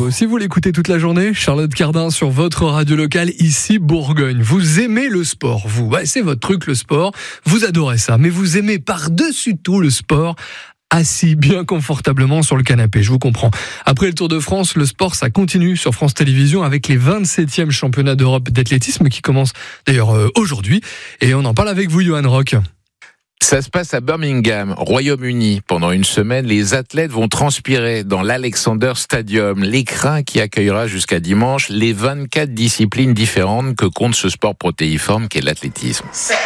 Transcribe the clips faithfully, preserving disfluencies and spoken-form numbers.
aussi, vous l'écoutez toute la journée. Charlotte Cardin sur votre radio locale, ici Bourgogne. Vous aimez le sport, vous. Ouais, c'est votre truc, le sport. Vous adorez ça, mais vous aimez par-dessus tout le sport assis bien confortablement sur le canapé, je vous comprends. Après le Tour de France, le sport, ça continue sur France Télévisions avec les vingt-septièmes championnats d'Europe d'athlétisme qui commencent d'ailleurs euh, aujourd'hui. Et on en parle avec vous, Johan Rock. Ça se passe à Birmingham, Royaume-Uni. Pendant une semaine, les athlètes vont transpirer dans l'Alexander Stadium, l'écrin qui accueillera jusqu'à dimanche les vingt-quatre disciplines différentes que compte ce sport protéiforme qu'est l'athlétisme.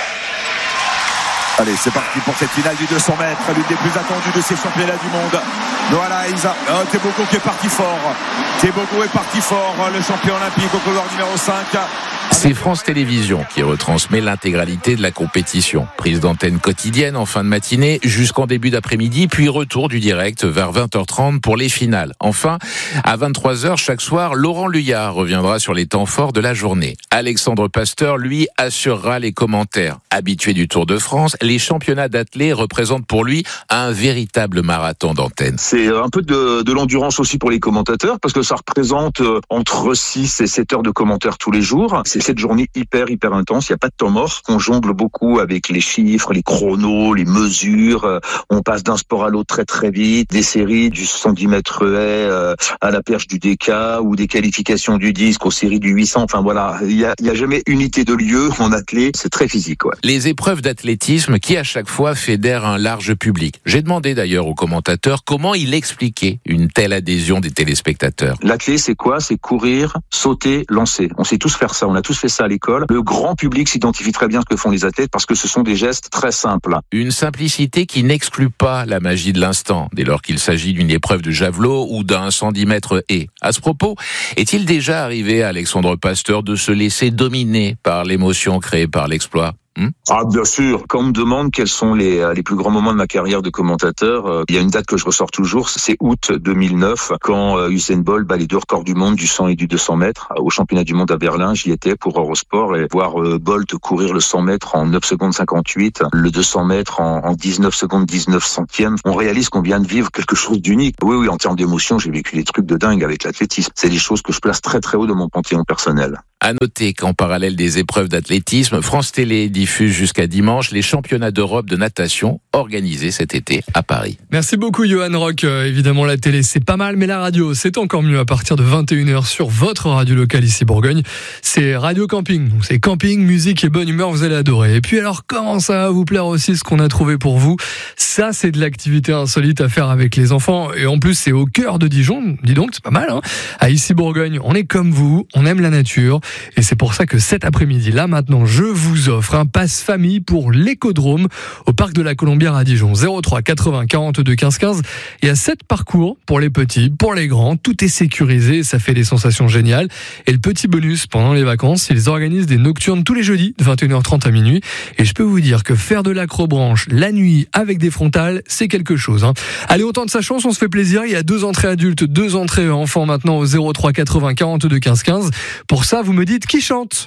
Allez, c'est parti pour cette finale du deux cents mètres, l'une des plus attendues de ces championnats du monde. Noah Lyles, oh, Tebogo qui est parti fort. Tebogo est parti fort, le champion olympique au couloir numéro cinq. C'est France Télévisions qui retransmet l'intégralité de la compétition. Prise d'antenne quotidienne en fin de matinée jusqu'en début d'après-midi, puis retour du direct vers vingt heures trente pour les finales. Enfin, à vingt-trois heures chaque soir, Laurent Luyard reviendra sur les temps forts de la journée. Alexandre Pasteur, lui, assurera les commentaires. Habitué du Tour de France, les championnats d'athlètes représentent pour lui un véritable marathon d'antenne. C'est un peu de, de l'endurance aussi pour les commentateurs, parce que ça représente entre six et sept heures de commentaires tous les jours. C'est cette journée hyper, hyper intense. Il n'y a pas de temps mort. On jongle beaucoup avec les chiffres, les chronos, les mesures. On passe d'un sport à l'autre très, très vite. Des séries du cent dix mètres haies à la perche du D K ou des qualifications du disque aux séries du huit cents. Enfin voilà, il n'y a, il y a jamais unité de lieu en athlète. C'est très physique, ouais. Les épreuves d'athlétisme qui, à chaque fois, fédèrent un large public. J'ai demandé d'ailleurs aux commentateurs comment il expliquait une telle adhésion des téléspectateurs. L'athlète, c'est quoi? C'est courir, sauter, lancer. On sait tous faire ça. On a tous fait ça à l'école. Le grand public s'identifie très bien à ce que font les athlètes parce que ce sont des gestes très simples. Une simplicité qui n'exclut pas la magie de l'instant, dès lors qu'il s'agit d'une épreuve de javelot ou d'un cent dix mètres haies. À ce propos, est-il déjà arrivé à Alexandre Pasteur de se laisser dominer par l'émotion créée par l'exploit ? Hmm ah bien sûr. Quand on me demande quels sont les les plus grands moments de ma carrière de commentateur, euh, il y a une date que je ressors toujours, c'est août deux mille neuf, quand euh, Usain Bolt bat les deux records du monde du cent et du deux cents mètres au championnat du monde à Berlin. J'y étais pour Eurosport et voir euh, Bolt courir le cent mètres en neuf secondes cinquante-huit, le deux cents mètres en, en dix-neuf secondes dix-neuf centièmes. On réalise qu'on vient de vivre quelque chose d'unique. Oui, oui, en termes d'émotion, j'ai vécu des trucs de dingue avec l'athlétisme. C'est des choses que je place très très haut dans mon panthéon personnel. À noter qu'en parallèle des épreuves d'athlétisme, France Télé diffuse jusqu'à dimanche les championnats d'Europe de natation organisés cet été à Paris. Merci beaucoup Johan Rock. Euh, évidemment la télé c'est pas mal, mais la radio c'est encore mieux à partir de vingt et une heures sur votre radio locale ici Bourgogne. C'est Radio Camping, donc c'est camping, musique et bonne humeur, vous allez adorer. Et puis alors comment ça va vous plaire aussi ce qu'on a trouvé pour vous? Ça c'est de l'activité insolite à faire avec les enfants et en plus c'est au cœur de Dijon, dis donc c'est pas mal hein. À ici Bourgogne, on est comme vous, on aime la nature. Et c'est pour ça que cet après-midi, là maintenant, je vous offre un pass famille pour l'écodrome au parc de la Colombière à Dijon. zéro trois quatre-vingts quarante-deux quinze quinze. Il y a sept parcours pour les petits, pour les grands. Tout est sécurisé, ça fait des sensations géniales. Et le petit bonus, pendant les vacances, ils organisent des nocturnes tous les jeudis de vingt et une heures trente à minuit. Et je peux vous dire que faire de l'acrobranche la nuit avec des frontales, c'est quelque chose. Hein. Allez, autant de sa chance, on se fait plaisir. Il y a deux entrées adultes, deux entrées enfants maintenant au zéro trois quatre-vingts quarante-deux quinze quinze. Pour ça, vous me dites qui chante.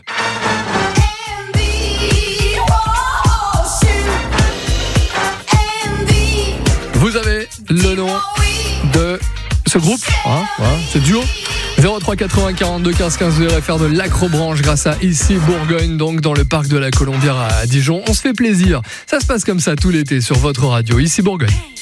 Vous avez le nom de ce groupe, hein, hein, ce duo. zéro trois quatre-vingts quarante-deux quinze quinze, vous irez faire de l'acrobranche grâce à ici Bourgogne, donc dans le parc de la Colombière à Dijon. On se fait plaisir. Ça se passe comme ça tout l'été sur votre radio, ici Bourgogne.